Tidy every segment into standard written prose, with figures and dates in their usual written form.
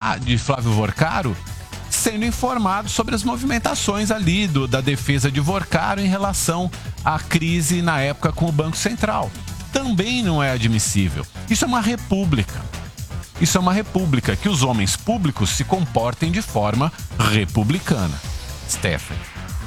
de Flávio Vorcaro sendo informado sobre as movimentações ali da defesa de Vorcaro em relação à crise na época com o Banco Central. Também não é admissível. Isso é uma república. Isso é uma república, que os homens públicos se comportem de forma republicana. Stephanie.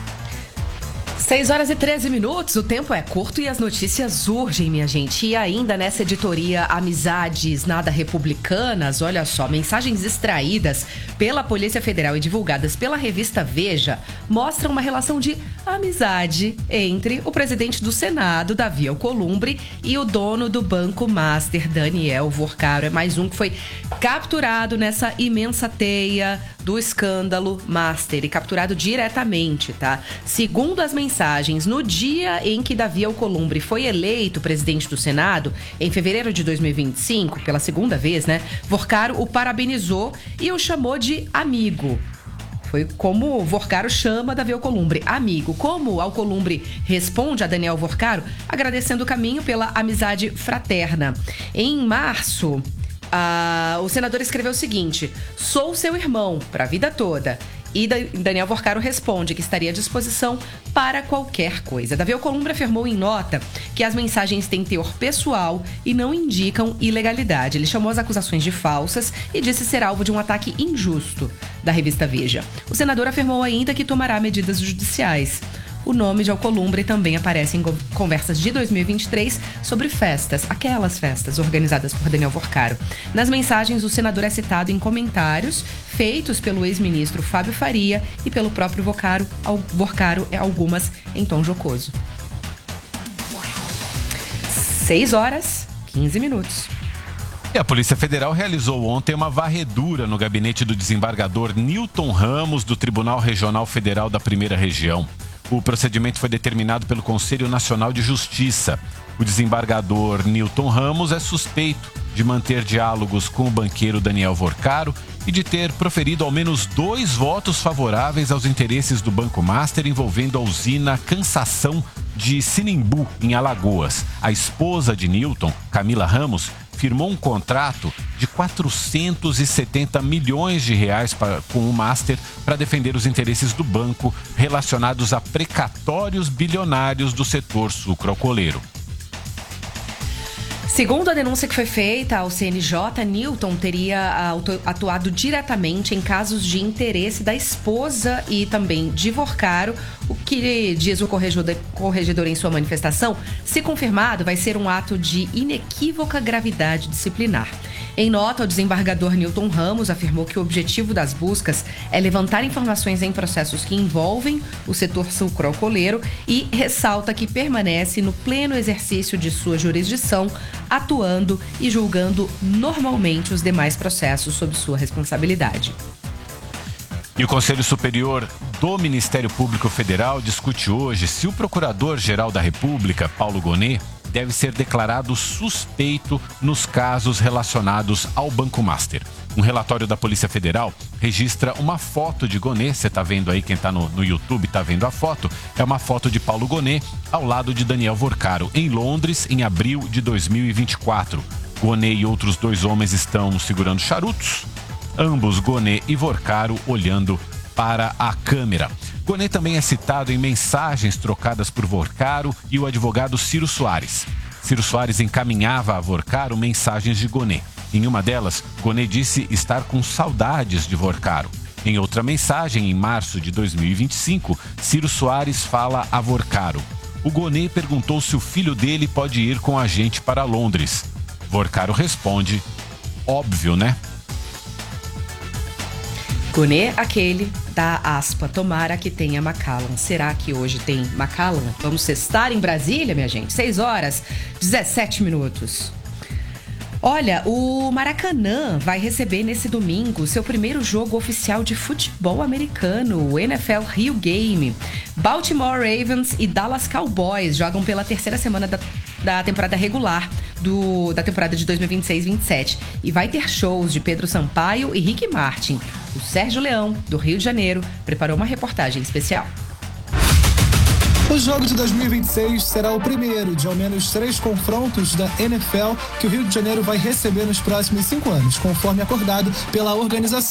6h13, o tempo é curto e as notícias urgem, minha gente. E ainda nessa editoria Amizades Nada Republicanas, olha só, mensagens extraídas pela Polícia Federal e divulgadas pela revista Veja mostram uma relação de amizade entre o presidente do Senado, Davi Alcolumbre, e o dono do Banco Master, Daniel Vorcaro. É mais um que foi capturado nessa imensa teia do escândalo Master e capturado diretamente, tá? Segundo as mensagens, no dia em que Davi Alcolumbre foi eleito presidente do Senado, em fevereiro de 2025, pela segunda vez, né? Vorcaro o parabenizou e o chamou de amigo. Foi como Vorcaro chama Davi Alcolumbre, amigo. Como Alcolumbre responde a Daniel Vorcaro, agradecendo o caminho pela amizade fraterna. Em março, o senador escreveu o seguinte: sou seu irmão para a vida toda. E Daniel Vorcaro responde que estaria à disposição para qualquer coisa. Davi Alcolumbre afirmou em nota que as mensagens têm teor pessoal e não indicam ilegalidade. Ele chamou as acusações de falsas e disse ser alvo de um ataque injusto da revista Veja. O senador afirmou ainda que tomará medidas judiciais. O nome de Alcolumbre também aparece em conversas de 2023 sobre festas, aquelas festas organizadas por Daniel Vorcaro. Nas mensagens, o senador é citado em comentários feitos pelo ex-ministro Fábio Faria e pelo próprio Vorcaro, algumas em tom jocoso. 6h15. E a Polícia Federal realizou ontem uma varredura no gabinete do desembargador Newton Ramos, do Tribunal Regional Federal da Primeira Região. O procedimento foi determinado pelo Conselho Nacional de Justiça. O desembargador Newton Ramos é suspeito de manter diálogos com o banqueiro Daniel Vorcaro e de ter proferido ao menos 2 votos favoráveis aos interesses do Banco Master envolvendo a usina Cansação de Sinimbu, em Alagoas. A esposa de Newton, Camila Ramos, firmou um contrato de 470 milhões de reais com o Master para defender os interesses do banco relacionados a precatórios bilionários do setor sucroalcooleiro. Segundo a denúncia que foi feita ao CNJ, Newton teria atuado diretamente em casos de interesse da esposa e também de Vorcaro. O que diz o corregedor em sua manifestação, se confirmado, vai ser um ato de inequívoca gravidade disciplinar. Em nota, o desembargador Newton Ramos afirmou que o objetivo das buscas é levantar informações em processos que envolvem o setor sucroalcooleiro e ressalta que permanece no pleno exercício de sua jurisdição, atuando e julgando normalmente os demais processos sob sua responsabilidade. E o Conselho Superior do Ministério Público Federal discute hoje se o Procurador-Geral da República, Paulo Gonet, deve ser declarado suspeito nos casos relacionados ao Banco Master. Um relatório da Polícia Federal registra uma foto de Gonet. Você está vendo aí, quem está no YouTube está vendo a foto. É uma foto de Paulo Gonet ao lado de Daniel Vorcaro, em Londres, em abril de 2024. Gonet e outros 2 homens estão segurando charutos. Ambos, Gonet e Vorcaro, olhando para a câmera. Gonet também é citado em mensagens trocadas por Vorcaro e o advogado Ciro Soares. Ciro Soares encaminhava a Vorcaro mensagens de Gonet. Em uma delas, Gonet disse estar com saudades de Vorcaro. Em outra mensagem, em março de 2025, Ciro Soares fala a Vorcaro: o Gonet perguntou se o filho dele pode ir com a gente para Londres. Vorcaro responde: óbvio, né? Gonet, aquele da aspa, tomara que tenha Macallan. Será que hoje tem Macallan? Vamos sextar em Brasília, minha gente. 6h17. Olha, o Maracanã vai receber nesse domingo seu primeiro jogo oficial de futebol americano, o NFL Rio Game. Baltimore Ravens e Dallas Cowboys jogam pela 3ª semana da temporada regular da temporada de 2026-27. E vai ter shows de Pedro Sampaio e Rick Martin. O Sérgio Leão, do Rio de Janeiro, preparou uma reportagem especial. O jogo de 2026 será o primeiro de ao menos 3 confrontos da NFL que o Rio de Janeiro vai receber nos próximos 5 anos, conforme acordado pela organização.